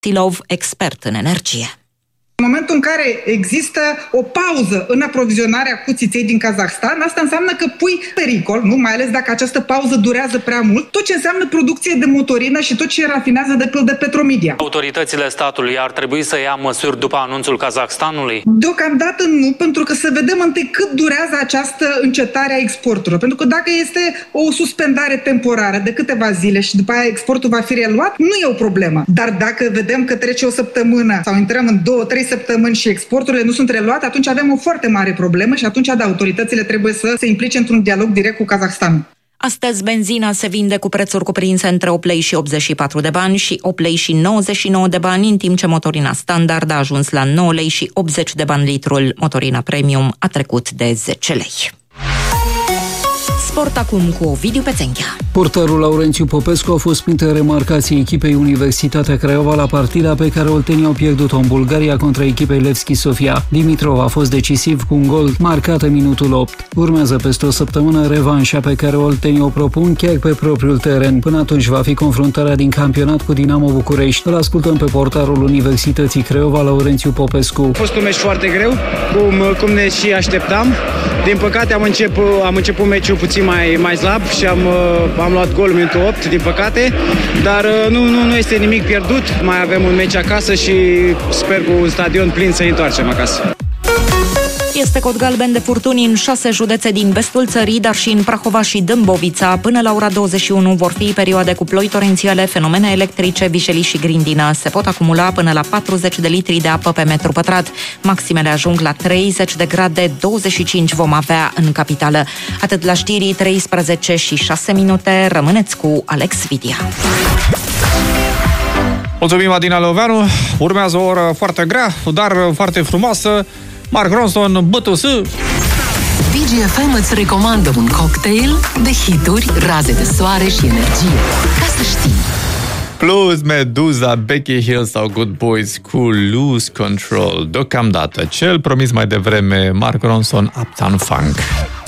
Tilov, expert în energie. În momentul în care există o pauză în aprovizionarea cu țiței din Kazahstan, asta înseamnă că pui pericol, nu? Mai ales dacă această pauză durează prea mult, tot ce înseamnă producție de motorină și tot ce rafinează de pildă Petromedia. Autoritățile statului ar trebui să ia măsuri după anunțul Kazahstanului? Deocamdată nu, pentru că să vedem întâi cât durează această încetare a exporturilor. Pentru că dacă este o suspendare temporară de câteva zile și după aia exportul va fi reluat, nu e o problemă. Dar dacă vedem că trece o săptămână sau intrăm în 2-3 săptămâni și exporturile nu sunt reluate, atunci avem o foarte mare problemă și atunci, da, autoritățile trebuie să se implice într-un dialog direct cu Kazahstanul. Astăzi, benzina se vinde cu prețuri cuprinse între 8 lei și 84 de bani și 8 lei și 99 de bani, în timp ce motorina standard a ajuns la 9 lei și 80 de bani litrul. Motorina premium a trecut de 10 lei. Sport acum cu Ovidiu Pețenghea. Portarul Laurențiu Popescu a fost printre remarcații echipei Universitatea Craiova la partida pe care oltenii au pierdut-o în Bulgaria contra echipei Levski Sofia. Dimitrov a fost decisiv cu un gol marcat în minutul 8. Urmează peste o săptămână revanșa pe care oltenii o propun chiar pe propriul teren. Până atunci va fi confruntarea din campionat cu Dinamo București. Îl ascultăm pe portarul Universității Craiova, Laurențiu Popescu. A fost un meci foarte greu, cum ne și așteptam. Din păcate am început meciul puțin mai slab și am luat gol în minutul 8, din păcate, dar nu este nimic pierdut. Mai avem un meci acasă și sper cu un stadion plin să întoarcem acasă. Este cod galben de furtuni în 6 județe din vestul țării, dar și în Prahova și Dâmbovița. Până la ora 21 vor fi perioade cu ploi torențiale, fenomene electrice, vișelii și grindină. Se pot acumula până la 40 de litri de apă pe metru pătrat. Maximele ajung la 30 de grade, 25 vom avea în capitală. Atât la știrii, 13 și 6 minute. Rămâneți cu Alex Vidia. Mulțumim, Adina Leoveanu. Urmează o oră foarte grea, dar foarte frumoasă. Mark Ronson, BTS. DGFM îți recomandă un cocktail de hituri, raze de soare și energie. Ca să știi. Plus Meduza, Becky Hill sau Good Boys cu Lose Control. Deocamdată, cel promis mai devreme, Mark Ronson, Uptown Funk.